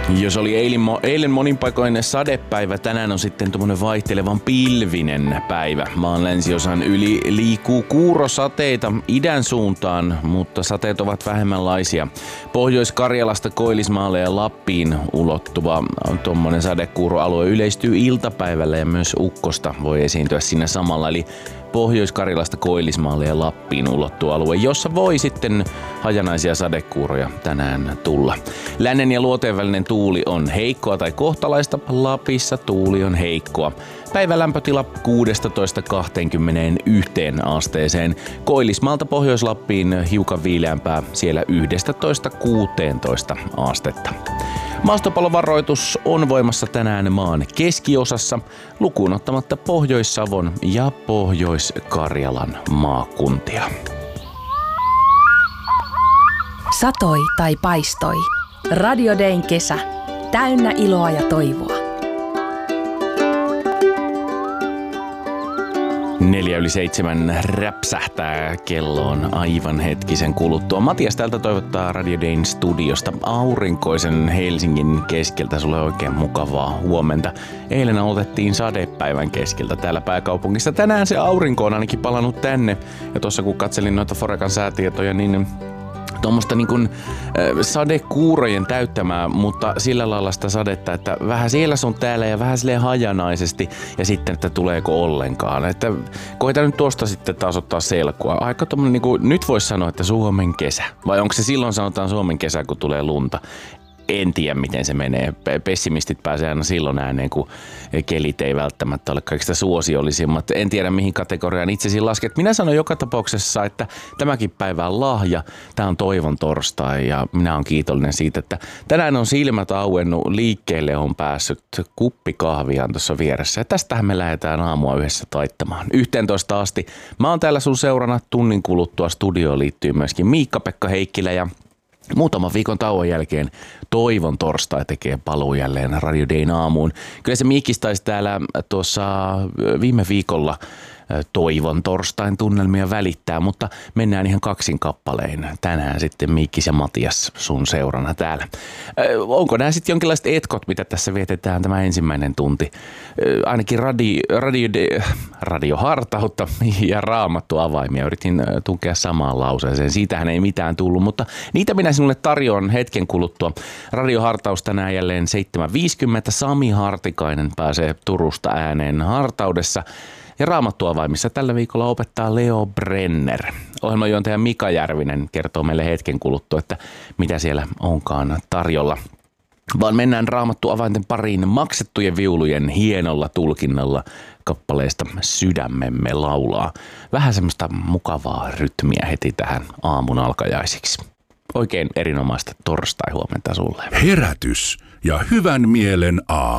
Jos oli eilen monin paikoin sadepäivä, tänään on sitten tuommoinen vaihtelevan pilvinen päivä. Maan länsiosan yli liikkuu kuurosateita idän suuntaan, mutta sateet ovat vähemmänlaisia. Pohjois-Karjalasta Koillismaalle ja Lappiin ulottuva tuommoinen sadekuuroalue yleistyy iltapäivällä ja myös ukkosta voi esiintyä siinä samalla. Eli Pohjois-Karjalasta Koillismaalle ja Lappiin ulottuu alue, jossa voi sitten hajanaisia sadekuuroja tänään tulla. Lännen ja luoteen välinen tuuli on heikkoa tai kohtalaista. Lapissa tuuli on heikkoa. Päivän lämpötila 16–21 asteeseen. Koillismaalta Pohjois-Lappiin hiukan viileämpää, siellä 11–16 astetta. Maastopallovaroitus on voimassa tänään maan keskiosassa, lukuun ottamatta Pohjois-Savon ja Pohjois-Karjalan maakuntia. Satoi tai paistoi. Radio Dayn kesä. Täynnä iloa ja toivoa. 6:04 räpsähtää kelloon aivan hetkisen kuluttua. Matias täältä toivottaa Radio Dayn studiosta aurinkoisen Helsingin keskeltä sulle oikein mukavaa huomenta. Eilen aloitettiin sadepäivän keskeltä täällä pääkaupungissa. Tänään se aurinko on ainakin palannut tänne. Ja tuossa kun katselin noita Forecan säätietoja, niin tuommoista niin kuin sadekuurojen täyttämää, mutta sillä lailla sitä sadetta, että vähän siellä sun täällä ja vähän silleen hajanaisesti ja sitten, että tuleeko ollenkaan. Että koita nyt tuosta sitten taas ottaa selkoa. Aika tommonen niin kuin, nyt voisi sanoa, että Suomen kesä. Vai onko se silloin sanotaan Suomen kesä, kun tulee lunta? En tiedä, miten se menee. Pessimistit pääsee aina silloin ääneen, kun kelit ei välttämättä ole kaikista suosiollisimmat. En tiedä, mihin kategoriaan itsesi lasket. Minä sanon joka tapauksessa, että tämäkin päivä on lahja. Tämä on toivon torstai ja minä olen kiitollinen siitä, että tänään on silmät auennut. Liikkeelle on päässyt kuppi kahvia tuossa vieressä. Ja tästähän me lähdetään aamua yhdessä taittamaan. 11 asti. Mä oon täällä sun seurana tunnin kuluttua. Studioon liittyy myöskin Miikka-Pekka Heikkilä ja muutaman viikon tauon jälkeen toivon torstai tekee paluu jälleen Radio Dayn aamuun. Kyllä se Miikis taisi täällä tuossa viime viikolla toivon torstain tunnelmia välittää, mutta mennään ihan kaksin kappalein. Tänään sitten Miikis ja Matias sun seurana täällä. Onko nämä sitten jonkinlaiset etkot, mitä tässä vietetään tämä ensimmäinen tunti? Ainakin radiohartautta ja raamattu avaimia yritin tunkea samaan lauseeseen. Siitähän ei mitään tullut, mutta niitä minä sinulle tarjoan hetken kuluttua. Radiohartaus tänään jälleen 7.50. Sami Hartikainen pääsee Turusta ääneen hartaudessa. Ja raamattuavaimissa tällä viikolla opettaa Leo Brenner. Ohjelmanjuontaja Mika Järvinen kertoo meille hetken kuluttua, että mitä siellä onkaan tarjolla. Vaan mennään raamattuavainten pariin maksettujen viulujen hienolla tulkinnalla kappaleesta Sydämemme laulaa. Vähän semmoista mukavaa rytmiä heti tähän aamun alkajaisiksi. Oikein erinomaista torstai-huomenta sulle. Herätys ja hyvän mielen aamu.